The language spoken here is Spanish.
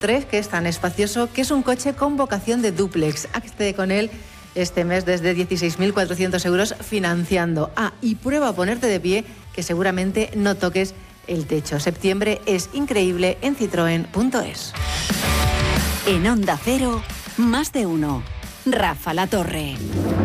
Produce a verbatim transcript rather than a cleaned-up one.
tres, que es tan espacioso que es un coche con vocación de dúplex. Hazte con él este mes desde dieciséis mil cuatrocientos euros financiando. Ah, y prueba a ponerte de pie, que seguramente no toques el techo. Septiembre es increíble en citroen punto es. En Onda Cero, más de uno. Rafa La Torre.